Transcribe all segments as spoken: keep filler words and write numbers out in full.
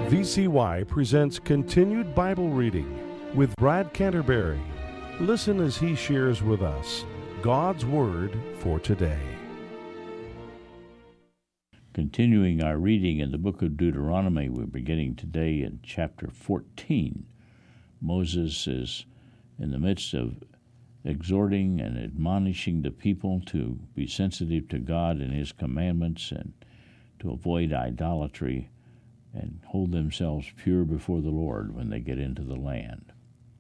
V C Y presents Continued Bible Reading with Brad Canterbury. Listen as he shares with us God's Word for today. Continuing our reading in the book of Deuteronomy, we're beginning today in chapter fourteen. Moses is in the midst of exhorting and admonishing the people to be sensitive to God and His commandments and to avoid idolatry and hold themselves pure before the Lord when they get into the land.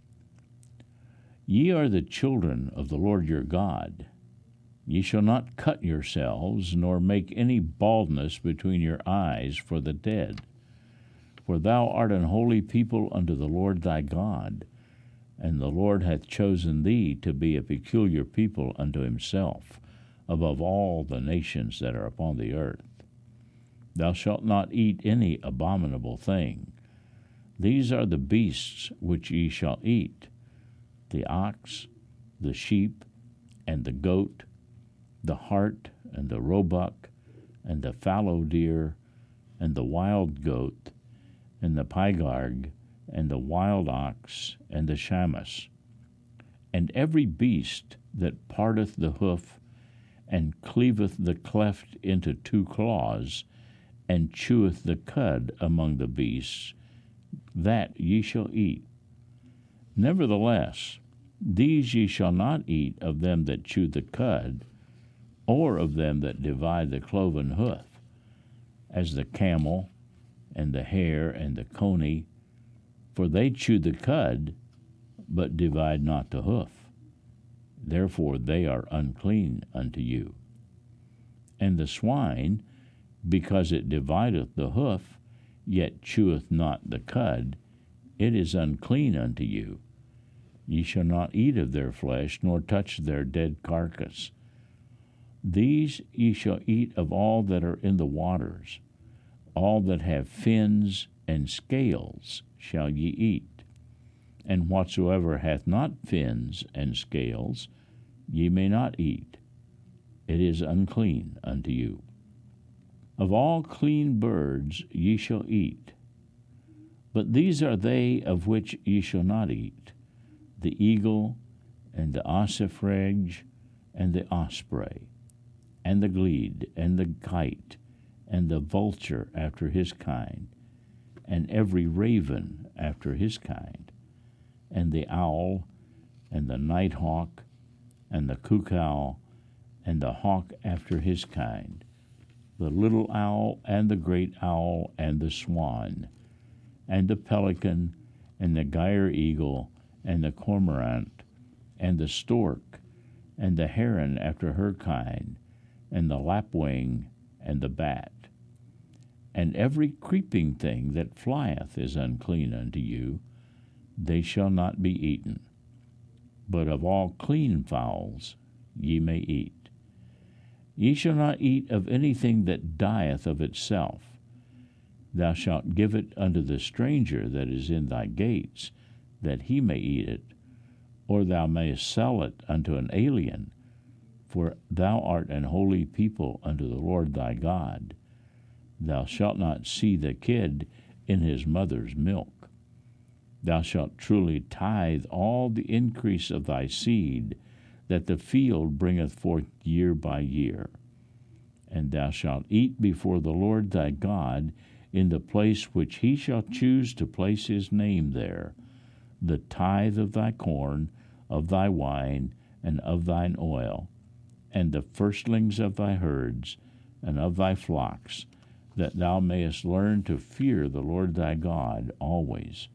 Ye are the children of the Lord your God. Ye shall not cut yourselves, nor make any baldness between your eyes for the dead. For thou art an holy people unto the Lord thy God, and the Lord hath chosen thee to be a peculiar people unto himself, above all the nations that are upon the earth. Thou shalt not eat any abominable thing. These are the beasts which ye shall eat, the ox, the sheep, and the goat, the hart, and the roebuck, and the fallow deer, and the wild goat, and the pygarg, and the wild ox, and the shamus, and every beast that parteth the hoof, and cleaveth the cleft into two claws, and cheweth the cud among the beasts, that ye shall eat. Nevertheless, these ye shall not eat of them that chew the cud, or of them that divide the cloven hoof, as the camel, and the hare, and the coney, for they chew the cud, but divide not the hoof. Therefore they are unclean unto you. And the swine, because it divideth the hoof, yet cheweth not the cud, it is unclean unto you. Ye shall not eat of their flesh, nor touch their dead carcass. These ye shall eat of all that are in the waters. All that have fins and scales shall ye eat. And whatsoever hath not fins and scales, ye may not eat. It is unclean unto you. Of all clean birds ye shall eat. But these are they of which ye shall not eat, the eagle, and the ossifrage, and the osprey, and the glede, and the kite, and the vulture after his kind, and every raven after his kind, and the owl, and the nighthawk, and the cuckoo, and the hawk after his kind, the little owl, and the great owl, and the swan, and the pelican, and the gyre eagle, and the cormorant, and the stork, and the heron after her kind, and the lapwing, and the bat. And every creeping thing that flieth is unclean unto you, they shall not be eaten. But of all clean fowls ye may eat. Ye shall not eat of anything that dieth of itself. Thou shalt give it unto the stranger that is in thy gates, that he may eat it, or thou mayest sell it unto an alien, for thou art an holy people unto the Lord thy God. Thou shalt not see the kid in his mother's milk. Thou shalt truly tithe all the increase of thy seed, that the field bringeth forth year by year. And thou shalt eat before the Lord thy God in the place which he shall choose to place his name there, the tithe of thy corn, of thy wine, and of thine oil, and the firstlings of thy herds, and of thy flocks, that thou mayest learn to fear the Lord thy God always.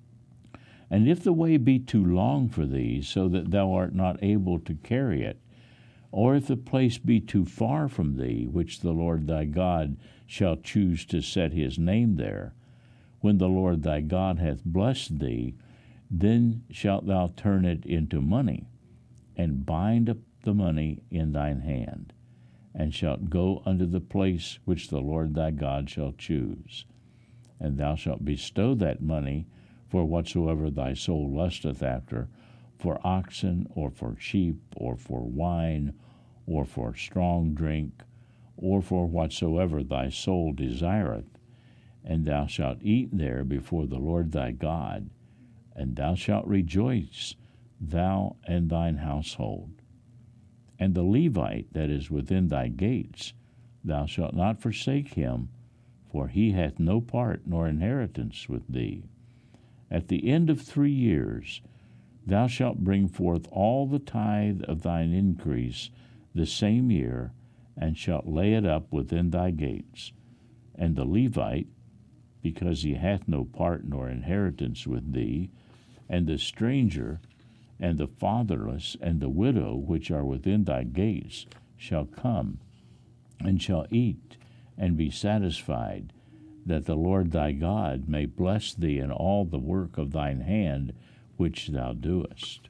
And if the way be too long for thee, so that thou art not able to carry it, or if the place be too far from thee, which the Lord thy God shall choose to set his name there, when the Lord thy God hath blessed thee, then shalt thou turn it into money, and bind up the money in thine hand, and shalt go unto the place which the Lord thy God shall choose. And thou shalt bestow that money for whatsoever thy soul lusteth after, for oxen, or for sheep, or for wine, or for strong drink, or for whatsoever thy soul desireth, and thou shalt eat there before the Lord thy God, and thou shalt rejoice, thou and thine household. And the Levite that is within thy gates, thou shalt not forsake him, for he hath no part nor inheritance with thee. At the end of three years thou shalt bring forth all the tithe of thine increase the same year, and shalt lay it up within thy gates. And the Levite, because he hath no part nor inheritance with thee, and the stranger, and the fatherless, and the widow which are within thy gates, shall come, and shall eat, and be satisfied, that the Lord thy God may bless thee in all the work of thine hand which thou doest.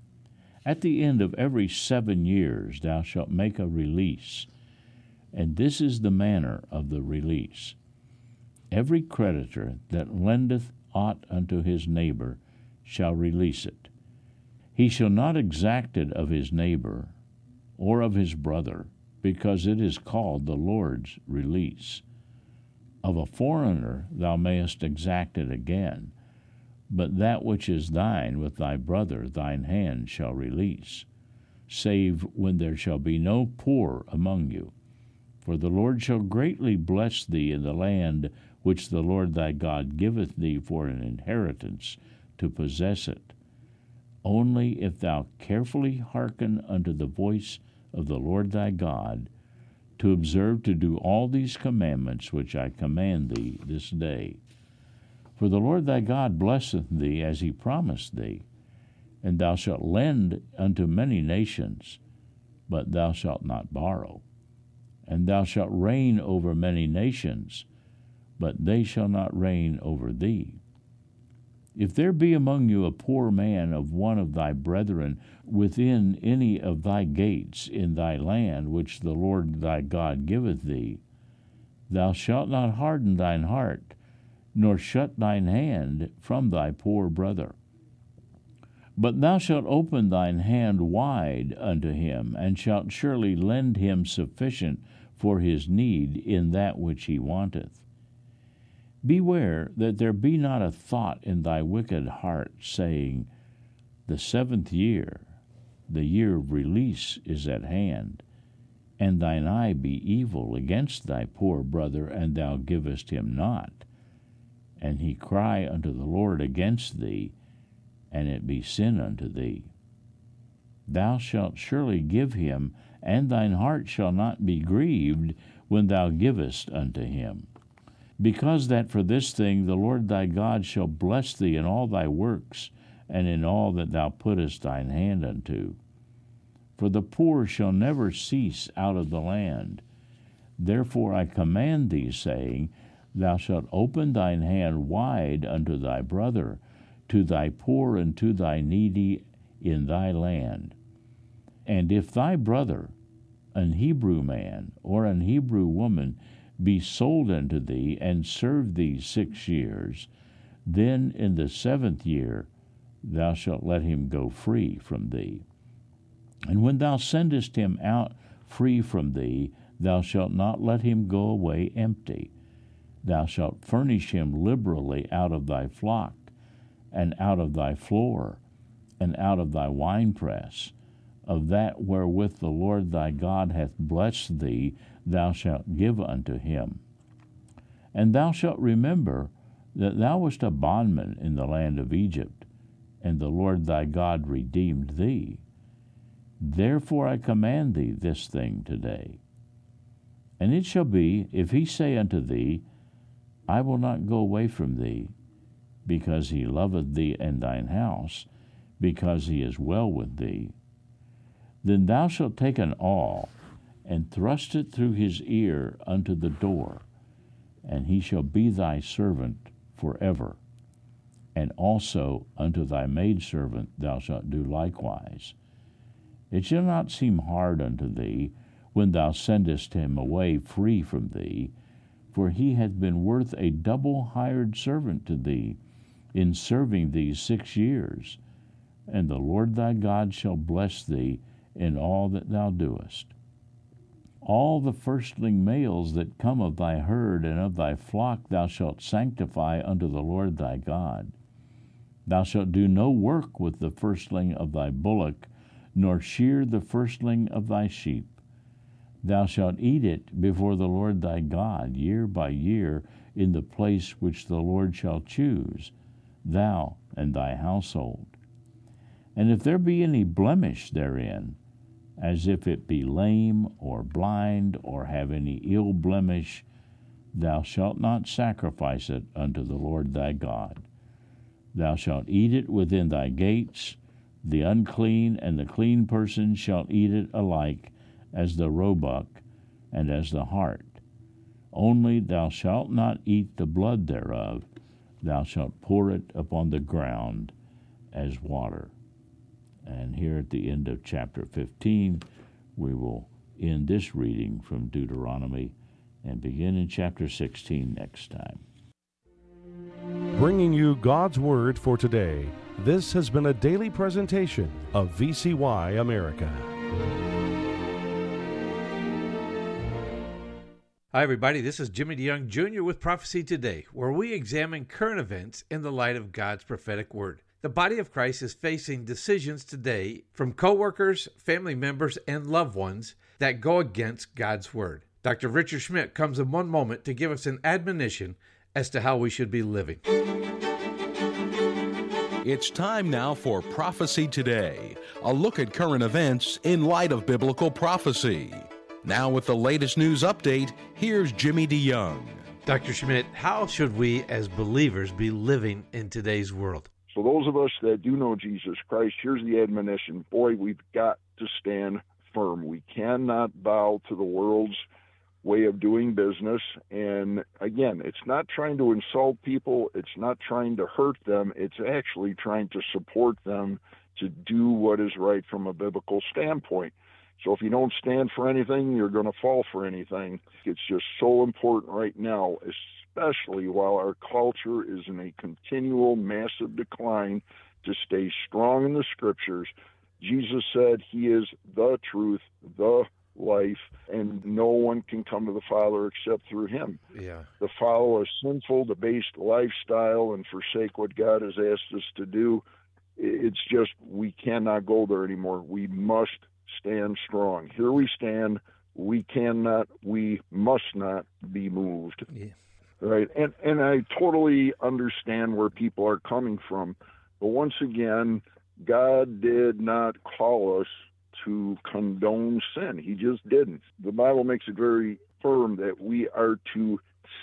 At the end of every seven years thou shalt make a release, and this is the manner of the release. Every creditor that lendeth aught unto his neighbor shall release it. He shall not exact it of his neighbor or of his brother, because it is called the Lord's release. Of a foreigner thou mayest exact it again, but that which is thine with thy brother thine hand shall release, save when there shall be no poor among you. For the Lord shall greatly bless thee in the land which the Lord thy God giveth thee for an inheritance, to possess it, only if thou carefully hearken unto the voice of the Lord thy God, to observe to do all these commandments which I command thee this day. For the Lord thy God blesseth thee as he promised thee, and thou shalt lend unto many nations, but thou shalt not borrow. And thou shalt reign over many nations, but they shall not reign over thee. If there be among you a poor man of one of thy brethren within any of thy gates in thy land which the Lord thy God giveth thee, thou shalt not harden thine heart, nor shut thine hand from thy poor brother. But thou shalt open thine hand wide unto him, and shalt surely lend him sufficient for his need in that which he wanteth. Beware that there be not a thought in thy wicked heart, saying, The seventh year, the year of release, is at hand, and thine eye be evil against thy poor brother, and thou givest him not, and he cry unto the Lord against thee, and it be sin unto thee. Thou shalt surely give him, and thine heart shall not be grieved when thou givest unto him. Because that for this thing the Lord thy God shall bless thee in all thy works, and in all that thou puttest thine hand unto. For the poor shall never cease out of the land. Therefore I command thee, saying, Thou shalt open thine hand wide unto thy brother, to thy poor and to thy needy in thy land. And if thy brother, an Hebrew man or an Hebrew woman, be sold unto thee, and serve thee six years, then in the seventh year thou shalt let him go free from thee. And when thou sendest him out free from thee, thou shalt not let him go away empty. Thou shalt furnish him liberally out of thy flock, and out of thy floor, and out of thy winepress. Of that wherewith the Lord thy God hath blessed thee, thou shalt give unto him. And thou shalt remember that thou wast a bondman in the land of Egypt, and the Lord thy God redeemed thee. Therefore I command thee this thing today. And it shall be, if he say unto thee, I will not go away from thee, because he loveth thee and thine house, because he is well with thee, then thou shalt take an awl, and thrust it through his ear unto the door, and he shall be thy servant forever. And also unto thy maidservant thou shalt do likewise. It shall not seem hard unto thee, when thou sendest him away free from thee, for he hath been worth a double hired servant to thee, in serving thee six years. And the Lord thy God shall bless thee in all that thou doest. All the firstling males that come of thy herd and of thy flock thou shalt sanctify unto the Lord thy God. Thou shalt do no work with the firstling of thy bullock, nor shear the firstling of thy sheep. Thou shalt eat it before the Lord thy God year by year in the place which the Lord shall choose, thou and thy household. And if there be any blemish therein, as if it be lame or blind or have any ill blemish, thou shalt not sacrifice it unto the Lord thy God. Thou shalt eat it within thy gates. The unclean and the clean person shall eat it alike, as the roebuck and as the hart. Only thou shalt not eat the blood thereof. Thou shalt pour it upon the ground as water. And here at the end of chapter fifteen, we will end this reading from Deuteronomy and begin in chapter sixteen next time. Bringing you God's Word for today, this has been a daily presentation of V C Y America. Hi, everybody. This is Jimmy DeYoung Junior with Prophecy Today, where we examine current events in the light of God's prophetic word. The body of Christ is facing decisions today from coworkers, family members, and loved ones that go against God's word. Doctor Richard Schmidt comes in one moment to give us an admonition as to how we should be living. It's time now for Prophecy Today, a look at current events in light of biblical prophecy. Now with the latest news update, here's Jimmy DeYoung. Doctor Schmidt, how should we as believers be living in today's world? So those of us that do know Jesus Christ, here's the admonition. Boy, we've got to stand firm. We cannot bow to the world's way of doing business. And again, it's not trying to insult people. It's not trying to hurt them. It's actually trying to support them to do what is right from a biblical standpoint. So if you don't stand for anything, you're going to fall for anything. It's just so important right now, especially while our culture is in a continual massive decline, to stay strong in the Scriptures. Jesus said he is the truth, the life, and no one can come to the Father except through him. Yeah. To follow a sinful, debased lifestyle and forsake what God has asked us to do, it's just, we cannot go there anymore. We must stand strong. Here we stand. We cannot, we must not be moved. Yeah. Right. And and I totally understand where people are coming from. But once again, God did not call us to condone sin. He just didn't. The Bible makes it very firm that we are to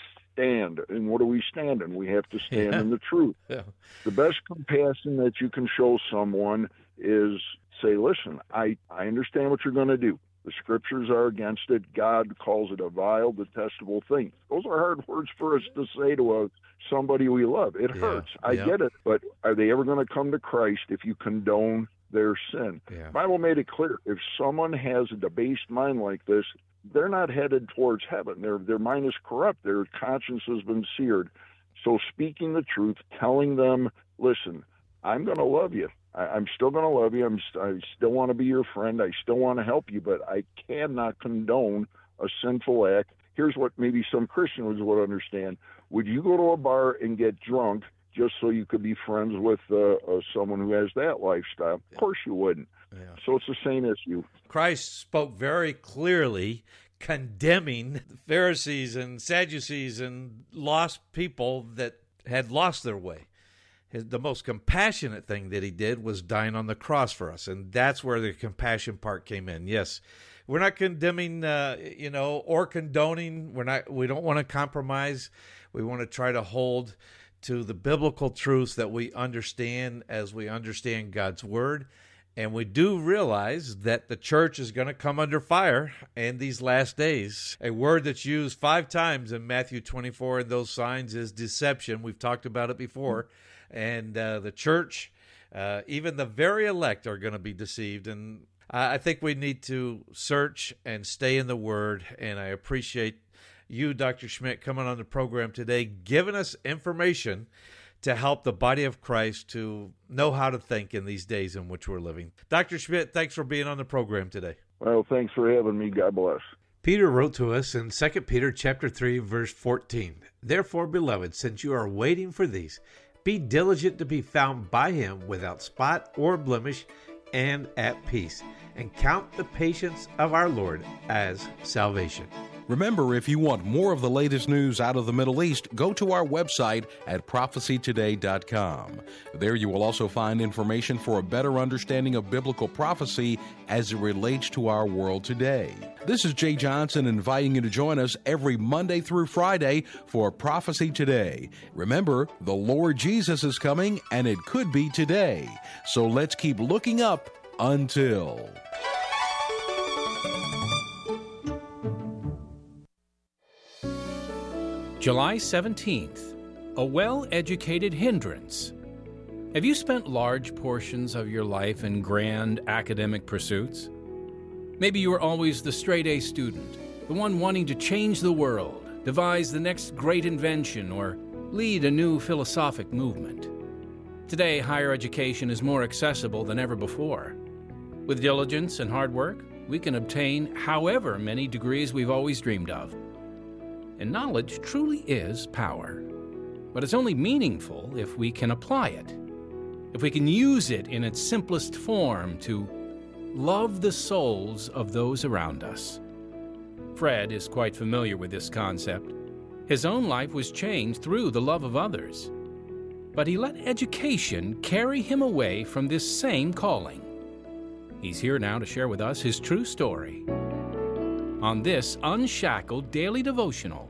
stand. And what do we stand in? We have to stand yeah. in the truth. Yeah. The best compassion that you can show someone is say, listen, I, I understand what you're going to do. The Scriptures are against it. God calls it a vile, detestable thing. Those are hard words for us to say to a, somebody we love. It yeah. hurts. I yeah. get it. But are they ever going to come to Christ if you condone their sin? Yeah. The Bible made it clear. If someone has a debased mind like this, they're not headed towards heaven. Their, their mind is corrupt. Their conscience has been seared. So speaking the truth, telling them, listen, I'm going to love you. I, I'm still going to love you. I'm, I still want to be your friend. I still want to help you, but I cannot condone a sinful act. Here's what maybe some Christians would understand. Would you go to a bar and get drunk just so you could be friends with uh, uh, someone who has that lifestyle? Of course you wouldn't. Yeah. So it's the same issue. Christ spoke very clearly condemning the Pharisees and Sadducees and lost people that had lost their way. His, the most compassionate thing that he did was dying on the cross for us, and that's where the compassion part came in. Yes, we're not condemning, uh, you know, or condoning. We're not. We don't want to compromise. We want to try to hold to the biblical truths that we understand as we understand God's word. And we do realize that the church is going to come under fire in these last days. A word that's used five times in Matthew twenty-four in those signs is deception. We've talked about it before. And uh, the church, uh, even the very elect, are going to be deceived. And I think we need to search and stay in the Word. And I appreciate you, Doctor Schmidt, coming on the program today, giving us information to help the body of Christ to know how to think in these days in which we're living. Doctor Schmidt, thanks for being on the program today. Well, thanks for having me. God bless. Peter wrote to us in Second Peter chapter three, verse fourteen, "Therefore, beloved, since you are waiting for these, be diligent to be found by him without spot or blemish and at peace, and count the patience of our Lord as salvation." Remember, if you want more of the latest news out of the Middle East, go to our website at prophecy today dot com. There you will also find information for a better understanding of biblical prophecy as it relates to our world today. This is Jay Johnson inviting you to join us every Monday through Friday for Prophecy Today. Remember, the Lord Jesus is coming, and it could be today. So let's keep looking up until... July seventeenth, a well-educated hindrance. Have you spent large portions of your life in grand academic pursuits? Maybe you were always the straight-A student, the one wanting to change the world, devise the next great invention, or lead a new philosophic movement. Today, higher education is more accessible than ever before. With diligence and hard work, we can obtain however many degrees we've always dreamed of. And knowledge truly is power. But it's only meaningful if we can apply it, if we can use it in its simplest form to love the souls of those around us. Fred is quite familiar with this concept. His own life was changed through the love of others. But he let education carry him away from this same calling. He's here now to share with us his true story on this Unshackled Daily Devotional.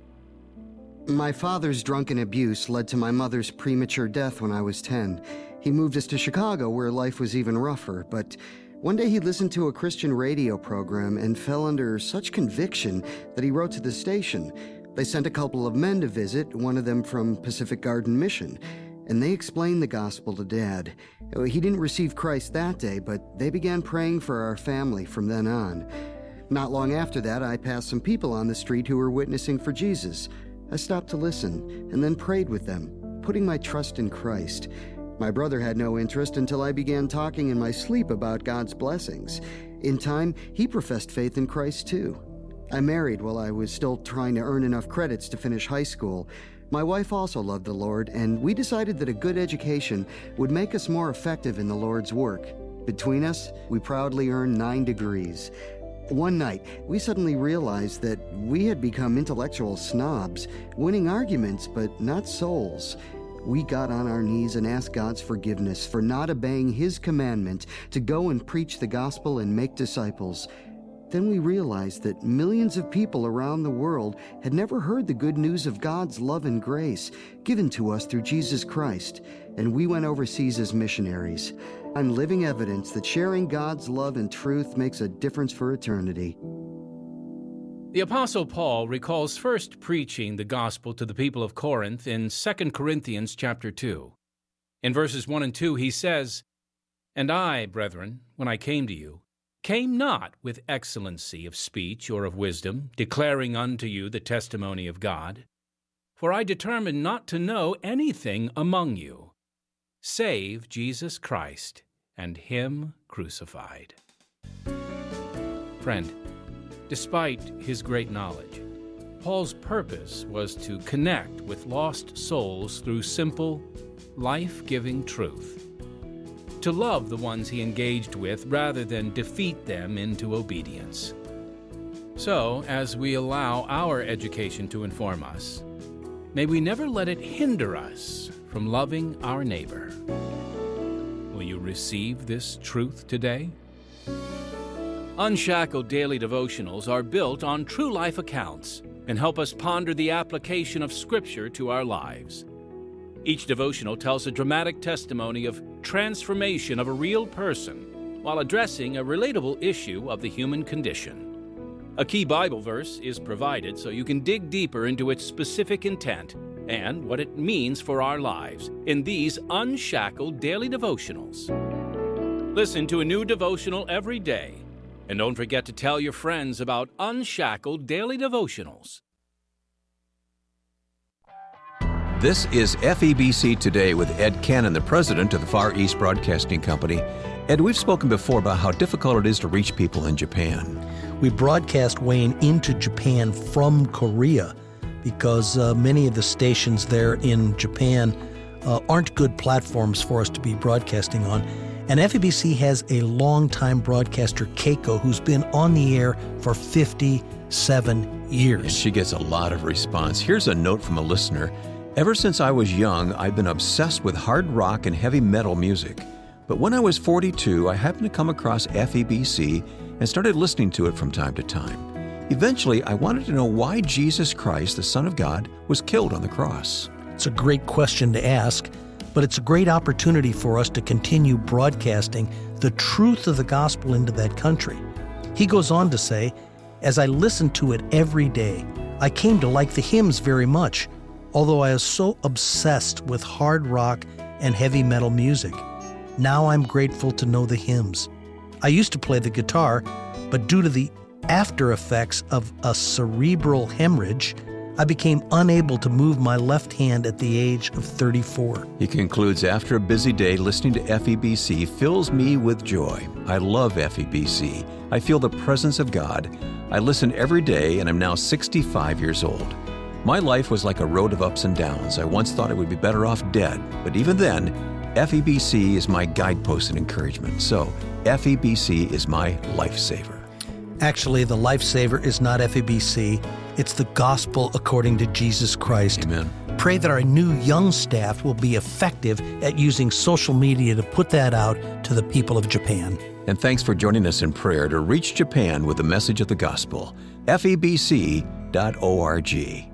My father's drunken abuse led to my mother's premature death when I was ten. He moved us to Chicago, where life was even rougher, but one day he listened to a Christian radio program and fell under such conviction that he wrote to the station. They sent a couple of men to visit, one of them from Pacific Garden Mission, and they explained the gospel to Dad. He didn't receive Christ that day, but they began praying for our family from then on. Not long after that, I passed some people on the street who were witnessing for Jesus. I stopped to listen and then prayed with them, putting my trust in Christ. My brother had no interest until I began talking in my sleep about God's blessings. In time, he professed faith in Christ too. I married while I was still trying to earn enough credits to finish high school. My wife also loved the Lord, and we decided that a good education would make us more effective in the Lord's work. Between us, we proudly earned nine degrees. One night, we suddenly realized that we had become intellectual snobs, winning arguments but not souls. We got on our knees and asked God's forgiveness for not obeying His commandment to go and preach the gospel and make disciples. Then we realized that millions of people around the world had never heard the good news of God's love and grace given to us through Jesus Christ, and we went overseas as missionaries. I'm living evidence that sharing God's love and truth makes a difference for eternity. The Apostle Paul recalls first preaching the gospel to the people of Corinth in Second Corinthians chapter two. In verses one and two he says, "And I, brethren, when I came to you, came not with excellency of speech or of wisdom, declaring unto you the testimony of God. For I determined not to know anything among you, save Jesus Christ and Him crucified." Friend, despite his great knowledge, Paul's purpose was to connect with lost souls through simple, life-giving truth, to love the ones he engaged with rather than defeat them into obedience. So, as we allow our education to inform us, may we never let it hinder us from loving our neighbor. Will you receive this truth today? Unshackled Daily Devotionals are built on true life accounts and help us ponder the application of Scripture to our lives. Each devotional tells a dramatic testimony of transformation of a real person while addressing a relatable issue of the human condition. A key Bible verse is provided so you can dig deeper into its specific intent and what it means for our lives in these Unshackled Daily Devotionals. Listen to a new devotional every day, and don't forget to tell your friends about Unshackled Daily Devotionals. This is F E B C Today with Ed Cannon, the president of the Far East Broadcasting Company. Ed, we've spoken before about how difficult it is to reach people in Japan. We broadcast, Wayne, into Japan from Korea because uh, many of the stations there in Japan uh, aren't good platforms for us to be broadcasting on. And F E B C has a longtime broadcaster, Keiko, who's been on the air for fifty-seven years. And she gets a lot of response. Here's a note from a listener. Ever since I was young, I've been obsessed with hard rock and heavy metal music. But when I was forty-two, I happened to come across F E B C and started listening to it from time to time. Eventually, I wanted to know why Jesus Christ, the Son of God, was killed on the cross. It's a great question to ask, but it's a great opportunity for us to continue broadcasting the truth of the gospel into that country. He goes on to say, as I listened to it every day, I came to like the hymns very much, although I was so obsessed with hard rock and heavy metal music. Now I'm grateful to know the hymns. I used to play the guitar, but due to the after effects of a cerebral hemorrhage, I became unable to move my left hand at the age of thirty-four. He concludes, after a busy day, listening to F E B C fills me with joy. I love F E B C. I feel the presence of God. I listen every day, and I'm now sixty-five years old. My life was like a road of ups and downs. I once thought I would be better off dead, but even then, F E B C is my guidepost and encouragement. So, F E B C is my lifesaver. Actually, the lifesaver is not F E B C. It's the gospel according to Jesus Christ. Amen. Pray that our new young staff will be effective at using social media to put that out to the people of Japan. And thanks for joining us in prayer to reach Japan with the message of the gospel. F E B C dot org.